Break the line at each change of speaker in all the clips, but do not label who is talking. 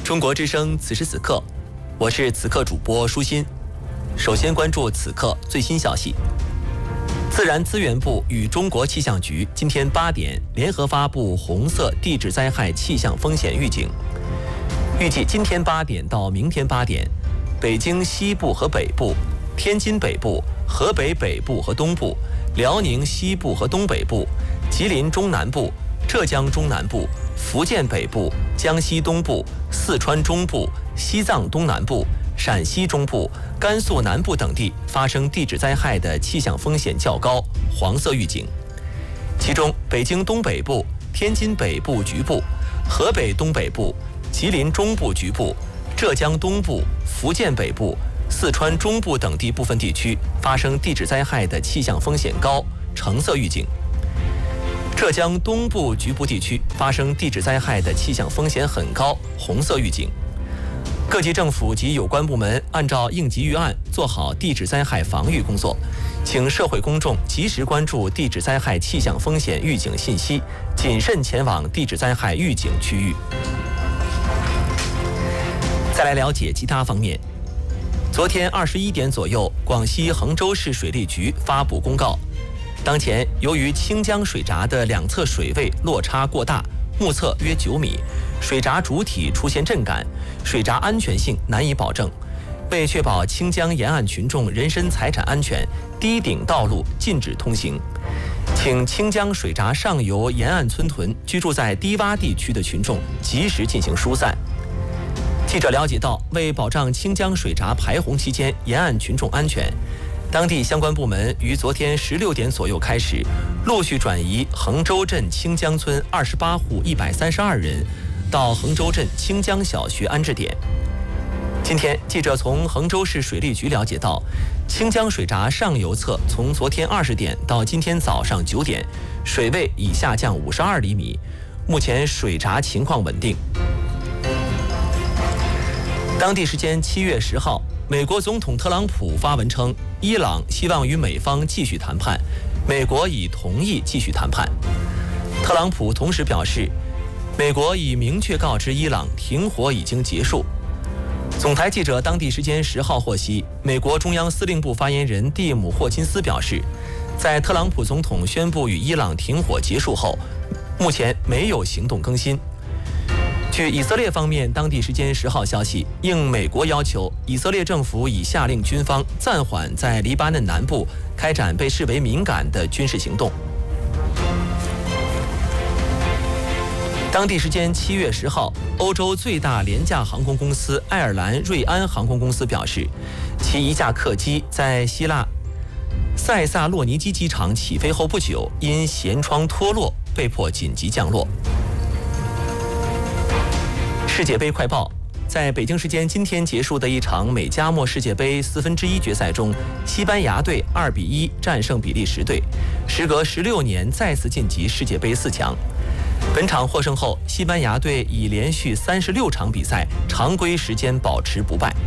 中国之声此时此刻，我是此刻主播舒心。首先关注此刻最新消息。自然资源部与中国气象局今天8点联合发布红色地质灾害气象风险预警。预计今天8点到明天8点，北京西部和北部、天津北部、河北北部和东部、辽宁西部和东北部、吉林中南部、浙江中南部、福建北部、江西东部、四川中部、西藏东南部、陕西中部、甘肃南部等地发生地质灾害的气象风险较高，黄色预警。其中，北京东北部、天津北部局部、河北东北部、吉林中部局部、浙江东部、福建北部、四川中部等地部分地区发生地质灾害的气象风险高，橙色预警。浙江东部局部地区发生地质灾害的气象风险很高，红色预警。各级政府及有关部门按照应急预案做好地质灾害防御工作，请社会公众及时关注地质灾害气象风险预警信息，谨慎前往地质灾害预警区域。再来了解其他方面。昨天21点左右，广西衡州市水利局发布公告，当前由于清江水闸的两侧水位落差过大，目测约9米，水闸主体出现震感，水闸安全性难以保证。为确保清江沿岸群众人身财产安全，堤顶道路禁止通行，请清江水闸上游沿岸村屯居住在低洼地区的群众及时进行疏散。记者了解到，为保障清江水闸排洪期间沿岸群众安全，当地相关部门于昨天16点左右开始，陆续转移衡州镇清江村28户132人到衡州镇清江小学安置点。今天，记者从衡州市水利局了解到，清江水闸上游侧从昨天20点到今天早上9点，水位已下降52厘米，目前水闸情况稳定。当地时间7月10号，美国总统特朗普发文称，伊朗希望与美方继续谈判，美国已同意继续谈判。特朗普同时表示，美国已明确告知伊朗停火已经结束。总台记者当地时间10号获悉，美国中央司令部发言人蒂姆·霍金斯表示，在特朗普总统宣布与伊朗停火结束后，目前没有行动更新。据以色列方面当地时间10号消息，应美国要求，以色列政府已下令军方暂缓在黎巴嫩南部开展被视为敏感的军事行动。当地时间7月10号，欧洲最大廉价航空公司爱尔兰瑞安航空公司表示，其一架客机在希腊塞萨洛尼基机场起飞后不久，因舷窗脱落被迫紧急降落。世界杯快报，在北京时间今天结束的一场美加墨世界杯1/4决赛中，西班牙队2比1战胜比利时队，时隔16年再次晋级世界杯4强。本场获胜后，西班牙队已连续36场比赛常规时间保持不败。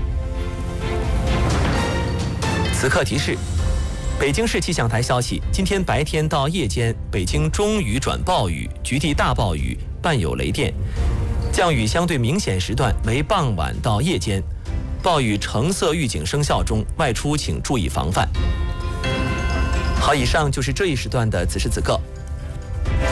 此刻提示，北京市气象台消息，今天白天到夜间，北京中雨转暴雨，局地大暴雨，伴有雷电。降雨相对明显时段为傍晚到夜间，暴雨橙色预警生效中，外出请注意防范。好，以上就是这一时段的此时此刻。